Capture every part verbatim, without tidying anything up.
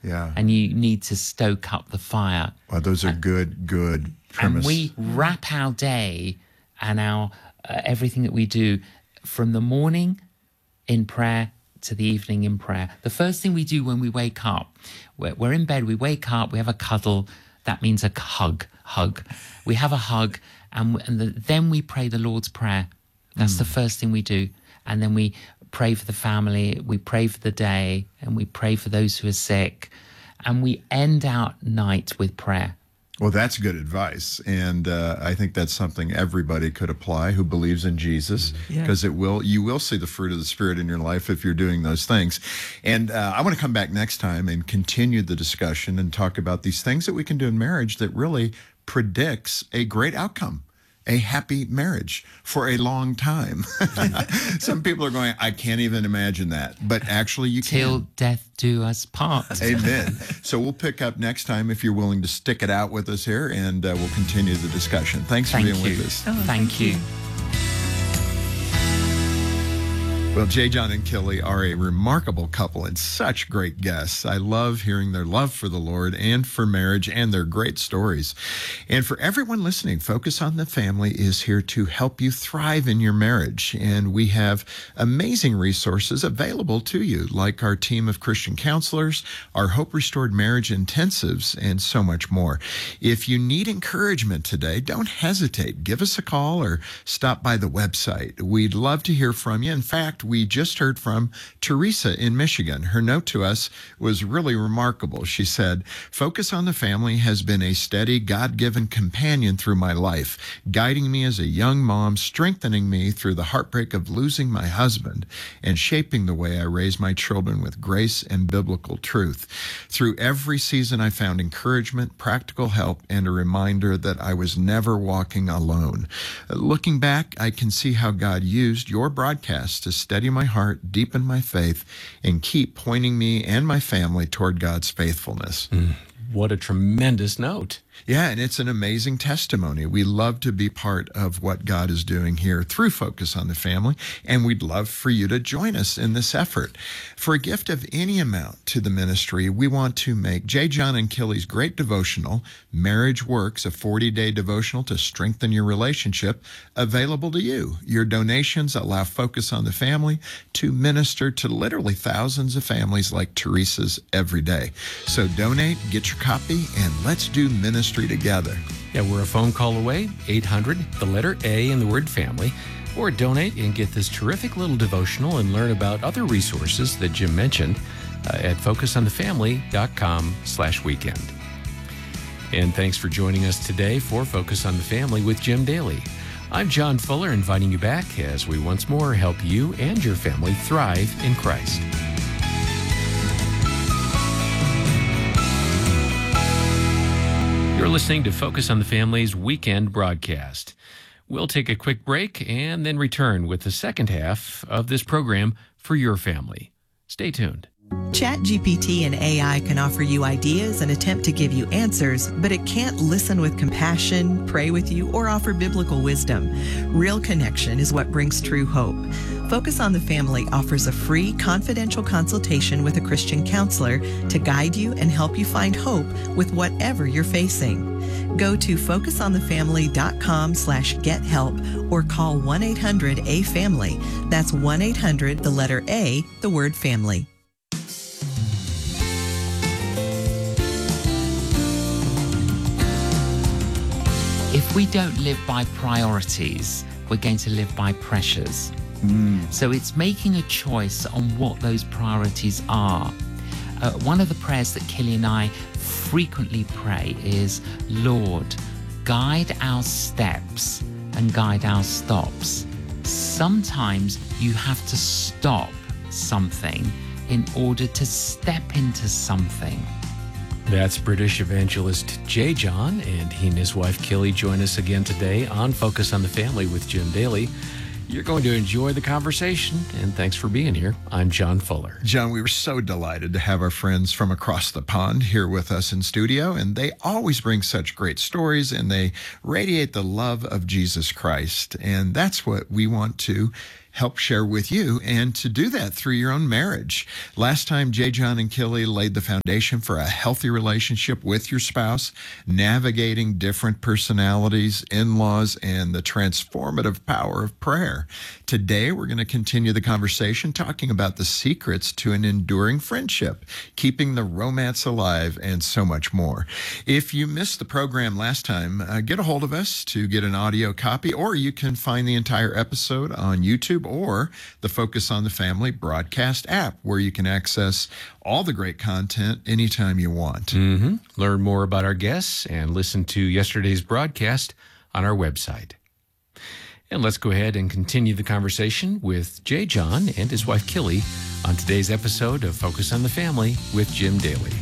Yeah. And you need to stoke up the fire. Well, those are and, good, good premise. And we wrap our day and our uh, everything that we do from the morning in prayer to the evening in prayer. The first thing we do when we wake up, we're, we're in bed, we wake up, we have a cuddle. That means a hug, hug. We have a hug, and, and the, then we pray the Lord's Prayer. That's mm. the first thing we do. And then we pray for the family, we pray for the day, and we pray for those who are sick. And we end our night with prayer. Well, that's good advice. And uh, I think that's something everybody could apply who believes in Jesus, because yeah. it will, you will see the fruit of the Spirit in your life if you're doing those things. And uh, I want to come back next time and continue the discussion and talk about these things that we can do in marriage that really predicts a great outcome. A happy marriage for a long time. Some people are going, I can't even imagine that. But actually you can. Till death do us part. Amen. So we'll pick up next time if you're willing to stick it out with us here, and uh, we'll continue the discussion. Thanks Thank for being you. with us. Oh, thank, thank you. you. Well, J. John and Kelly are a remarkable couple and such great guests. I love hearing their love for the Lord and for marriage and their great stories. And for everyone listening, Focus on the Family is here to help you thrive in your marriage. And we have amazing resources available to you, like our team of Christian counselors, our Hope Restored Marriage intensives, and so much more. If you need encouragement today, don't hesitate. Give us a call or stop by the website. We'd love to hear from you. In fact, we just heard from Teresa in Michigan. Her note to us was really remarkable. She said, Focus on the Family has been a steady, God-given companion through my life, guiding me as a young mom, strengthening me through the heartbreak of losing my husband, and shaping the way I raise my children with grace and biblical truth. Through every season, I found encouragement, practical help, and a reminder that I was never walking alone. Looking back, I can see how God used your broadcast to steady my heart, deepen my faith, and keep pointing me and my family toward God's faithfulness. Mm, what a tremendous note. Yeah, and it's an amazing testimony. We love to be part of what God is doing here through Focus on the Family, and we'd love for you to join us in this effort. For a gift of any amount to the ministry, we want to make J. John and Kelly's great devotional, Marriage Works, a forty-day devotional to strengthen your relationship, available to you. Your donations allow Focus on the Family to minister to literally thousands of families like Teresa's every day. So donate, get your copy, and let's do ministry together. Yeah, we're a phone call away, eight hundred, the letter A in the word family, or donate and get this terrific little devotional and learn about other resources that Jim mentioned uh, at focusonthefamily.com slash weekend. And thanks for joining us today for Focus on the Family with Jim Daly. I'm John Fuller, inviting you back as we once more help you and your family thrive in Christ. You're listening to Focus on the Family's weekend broadcast. We'll take a quick break and then return with the second half of this program for your family. Stay tuned. ChatGPT and A I can offer you ideas and attempt to give you answers, but it can't listen with compassion, pray with you, or offer biblical wisdom. Real connection is what brings true hope. Focus on the Family offers a free, confidential consultation with a Christian counselor to guide you and help you find hope with whatever you're facing. Go to focusonthefamily.com slash get help or call one eight hundred A family. That's one eight hundred, the letter A, the word family. If we don't live by priorities, we're going to live by pressures. Mm. So it's making a choice on what those priorities are. Uh, one of the prayers that Kelly and I frequently pray is, Lord, guide our steps and guide our stops. Sometimes you have to stop something in order to step into something. That's British evangelist J. John, and he and his wife Kelly join us again today on Focus on the Family with Jim Daly. You're going to enjoy the conversation, and thanks for being here. I'm John Fuller. John, we were so delighted to have our friends from across the pond here with us in studio, and they always bring such great stories, and they radiate the love of Jesus Christ, and that's what we want to help share with you, and to do that through your own marriage. Last time, J. John and Killy laid the foundation for a healthy relationship with your spouse, navigating different personalities, in-laws, and the transformative power of prayer. Today, we're going to continue the conversation talking about the secrets to an enduring friendship, keeping the romance alive, and so much more. If you missed the program last time, uh, get a hold of us to get an audio copy, or you can find the entire episode on YouTube or the Focus on the Family broadcast app, where you can access all the great content anytime you want. Mm-hmm. Learn more about our guests and listen to yesterday's broadcast on our website. And let's go ahead and continue the conversation with J. John and his wife Killy on today's episode of Focus on the Family with Jim Daly.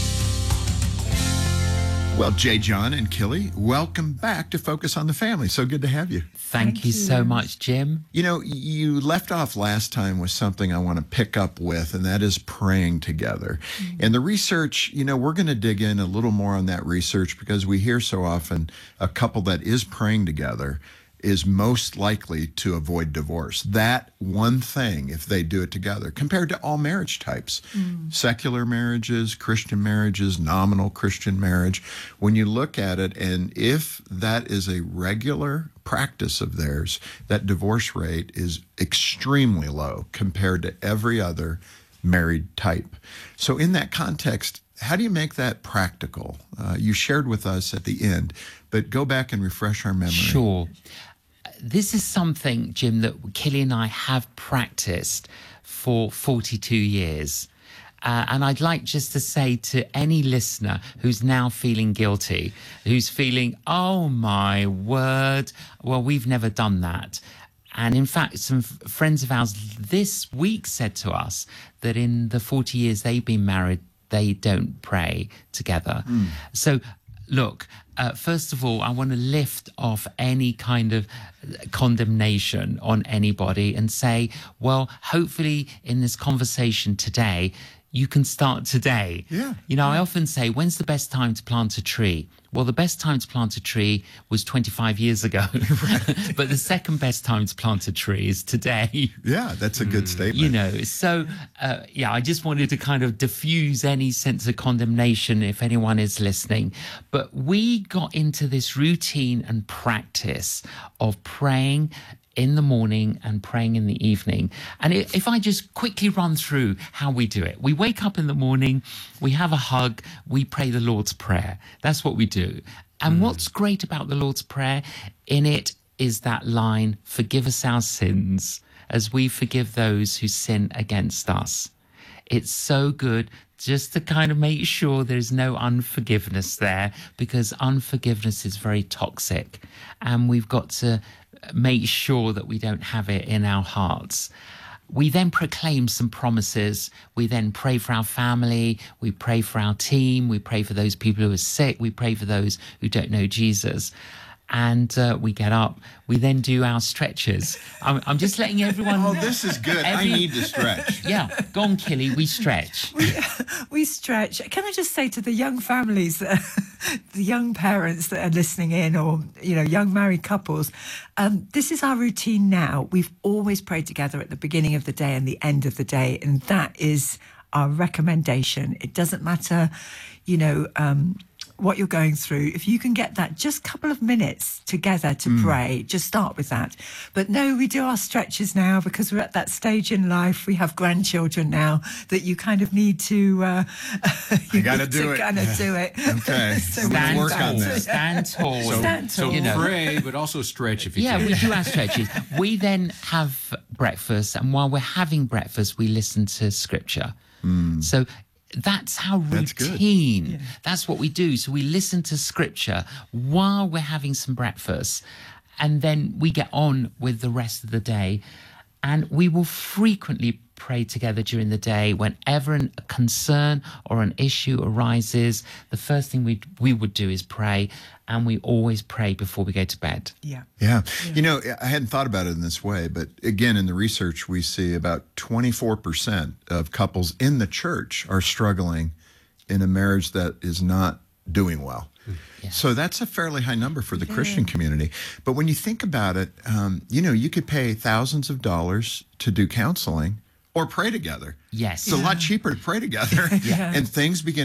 Well, J. John and Killy, welcome back to Focus on the Family. So good to have you. Thank, Thank you, you so much, Jim. You know, you left off last time with something I want to pick up with, and that is praying together. Mm-hmm. And the research, you know, we're going to dig in a little more on that research, because we hear so often a couple that is praying together is most likely to avoid divorce. That one thing, if they do it together, compared to all marriage types, mm. secular marriages, Christian marriages, nominal Christian marriage, when you look at it, and if that is a regular practice of theirs, that divorce rate is extremely low compared to every other married type. So in that context, how do you make that practical? Uh, you shared with us at the end, but go back and refresh our memory. Sure. This is something, Jim, that Killy and I have practiced for forty-two years. Uh, and I'd like just to say to any listener who's now feeling guilty, who's feeling, oh my word, well, we've never done that. And in fact, some f- friends of ours this week said to us that in the forty years they've been married, they don't pray together. Mm. So, look, uh, first of all, I want to lift off any kind of condemnation on anybody and say, well, hopefully in this conversation today, you can start today. Yeah. You know, yeah. I often say, when's the best time to plant a tree? Well, the best time to plant a tree was twenty-five years ago. But the second best time to plant a tree is today. Yeah, that's a good mm. statement. You know, so, uh, yeah, I just wanted to kind of diffuse any sense of condemnation if anyone is listening. But we got into this routine and practice of praying in the morning and praying in the evening. And if I just quickly run through how we do it. We wake up in the morning, we have a hug, we pray the Lord's Prayer. That's what we do. And mm. what's great about the Lord's Prayer, in it is that line, forgive us our sins as we forgive those who sin against us. It's so good just to kind of make sure there's no unforgiveness there, because unforgiveness is very toxic. And we've got to make sure that we don't have it in our hearts. We then proclaim some promises. We then pray for our family. We pray for our team. We pray for those people who are sick. We pray for those who don't know Jesus. And uh, we get up. We then do our stretches. I'm, I'm just letting everyone... Oh, this is good. Every... I need to stretch. Yeah. Go on, Killy. We stretch. We, we stretch. Can I just say to the young families, that are, the young parents that are listening in, or, you know, young married couples, um, this is our routine now. We've always prayed together at the beginning of the day and the end of the day. And that is our recommendation. It doesn't matter, you know... Um, what you're going through. If you can get that just a couple of minutes together to mm. pray, just start with that. But no, we do our stretches now because we're at that stage in life. We have grandchildren now that you kind of need to uh, you got to do it. Kind of yeah. do it. Okay. So stand work tall. on that. Stand tall. So, stand tall. So you know. pray, but also stretch if you yeah, can. we do our stretches. We then have breakfast, and while we're having breakfast, we listen to scripture. Mm. So that's how routine. That's, yeah. That's what we do. So we listen to scripture while we're having some breakfast, and then we get on with the rest of the day. And we will frequently pray together during the day. Whenever a concern or an issue arises, the first thing we we would do is pray, and we always pray before we go to bed. Yeah. yeah. Yeah. You know, I hadn't thought about it in this way, but again, in the research, we see about twenty-four percent of couples in the church are struggling in a marriage that is not doing well. So that's a fairly high number for the Christian community. But when you think about it, um, you know, you could pay thousands of dollars to do counseling or pray together. Yes. It's a lot cheaper to pray together. Yeah. And things begin